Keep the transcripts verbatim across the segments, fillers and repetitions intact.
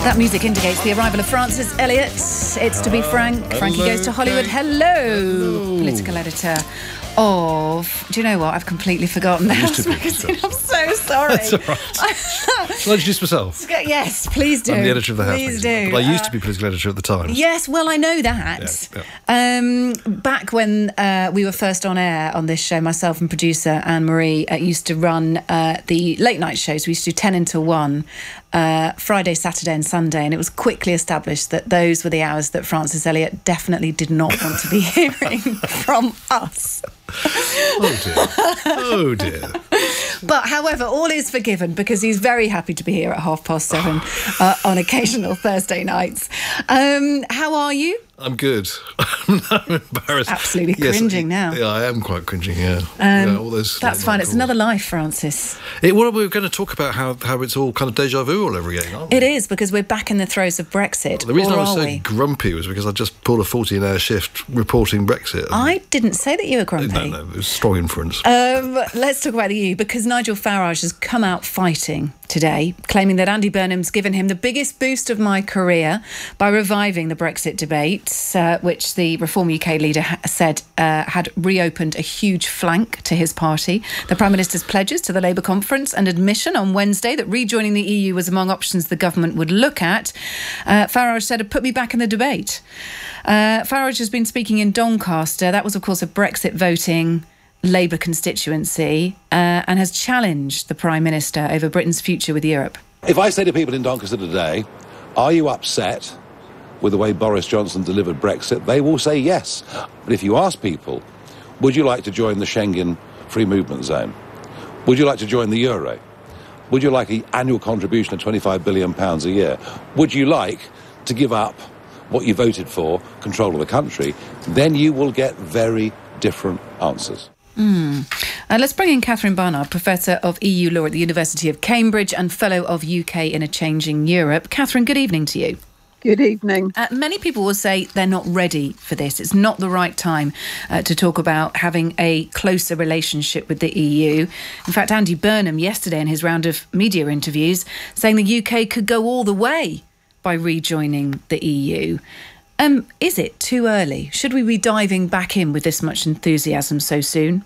That music indicates the arrival of Francis Elliott. It's To Be Frank. Hello, Frankie Goes to Hollywood. Hello, Hello. Political editor of... Do you know what? I've completely forgotten now. Used to be, I'm so sorry. That's all right. Shall I introduce myself? Yes, please do. I'm the editor of the House Please magazine, do. but I used Uh, to be political editor at the Times. Yes, well, I know that. Yeah, Um, back when uh, we were first on air on this show, myself and producer Anne-Marie uh, used to run uh, the late night shows. We used to do ten until one, uh, Friday, Saturday and Sunday, and it was quickly established that those were the hours that Francis Elliott definitely did not want to be hearing from us. Oh dear. Oh dear. But, however, all is forgiven because he's very happy to be here at half past seven uh, on occasional Thursday nights. Um, how are you? I'm good. I'm embarrassed. Absolutely Yes, cringing now. Yeah, I am quite cringing, yeah. Um, yeah all those That's late fine. night It's calls. another life, Francis. It, well, we were going to talk about how, how it's all kind of deja vu all over again, aren't we? It is, because we're back in the throes of Brexit. The reason or I was are so we? grumpy was because I just pulled a fourteen-hour shift reporting Brexit. I didn't say that you were grumpy. No, no, it was strong inference. Um, let's talk about the E U, because Nigel Farage has come out fighting today, claiming that Andy Burnham's given him the biggest boost of my career by reviving the Brexit debate, uh, which the Reform U K leader ha- said uh, had reopened a huge flank to his party. The Prime Minister's pledges to the Labour conference and admission on Wednesday that rejoining the E U was among options the government would look at, uh, Farage said, had put me back in the debate. Uh, Farage has been speaking in Doncaster. That was, of course, a Brexit voting Labour constituency, uh, and has challenged the Prime Minister over Britain's future with Europe. If I say to people in Doncaster today, are you upset with the way Boris Johnson delivered Brexit, they will say yes. But if you ask people, would you like to join the Schengen free movement zone? Would you like to join the euro? Would you like an annual contribution of twenty-five billion pounds a year? Would you like to give up what you voted for, control of the country? Then you will get very different answers. Mm. Uh, let's bring in Catherine Barnard, Professor of E U Law at the University of Cambridge and Fellow of U K in a Changing Europe. Catherine, good evening to you. Good evening. Uh, many people will say they're not ready for this. It's not the right time uh, to talk about having a closer relationship with the E U. In fact, Andy Burnham yesterday in his round of media interviews saying the U K could go all the way by rejoining the E U. Um, is it too early? Should we be diving back in with this much enthusiasm so soon?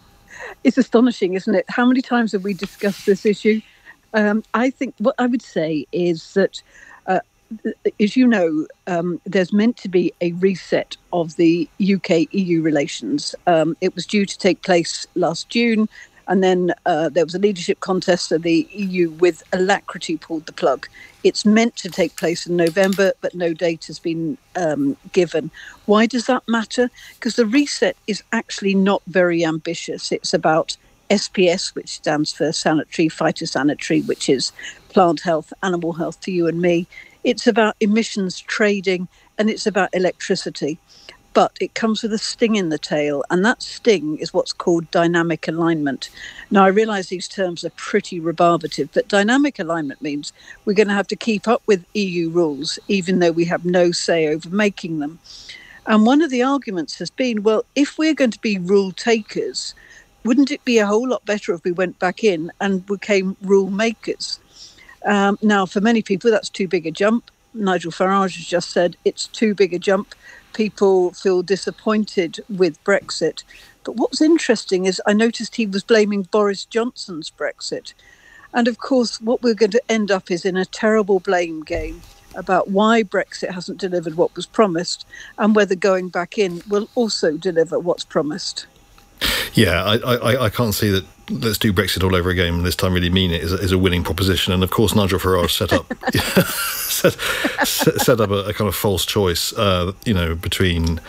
It's astonishing, isn't it? How many times have we discussed this issue? Um, I think what I would say is that, uh, as you know, um, there's meant to be a reset of the U K E U relations. Um, it was due to take place last June, and then uh, there was a leadership contest, so the E U with alacrity pulled the plug. It's meant to take place in November, but no date has been um, given. Why does that matter? Because the reset is actually not very ambitious. It's about S P S, which stands for sanitary, phytosanitary, which is plant health, animal health to you and me. It's about emissions trading, and it's about electricity. But it comes with a sting in the tail, and that sting is what's called dynamic alignment. Now, I realise these terms are pretty rebarbative, but dynamic alignment means we're going to have to keep up with E U rules, even though we have no say over making them. And one of the arguments has been, well, if we're going to be rule takers, wouldn't it be a whole lot better if we went back in and became rule makers? Um, now, for many people, that's too big a jump. Nigel Farage has just said it's too big a jump. People feel disappointed with Brexit. But what was interesting is I noticed he was blaming Boris Johnson's Brexit. And of course, what we're going to end up is in a terrible blame game about why Brexit hasn't delivered what was promised and whether going back in will also deliver what's promised. Yeah, I, I, I can't see that let's do Brexit all over again this time really mean it is a, is a winning proposition. And of course Nigel Farage set up set, set up a, a kind of false choice uh, you know between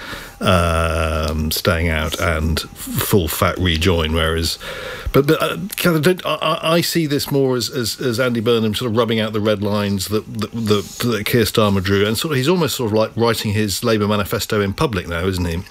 um, staying out and full fat rejoin, whereas but, but uh, don't, I, I see this more as, as, as Andy Burnham sort of rubbing out the red lines that, that, that, that Keir Starmer drew, and sort of he's almost sort of like writing his Labour manifesto in public now, isn't he?